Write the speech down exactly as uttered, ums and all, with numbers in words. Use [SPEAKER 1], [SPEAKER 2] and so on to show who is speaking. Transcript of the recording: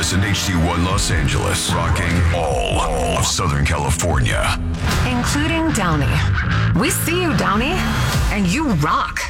[SPEAKER 1] S and H D one Los Angeles, rocking all of Southern California,
[SPEAKER 2] including Downey. We see you, Downey, and you rock.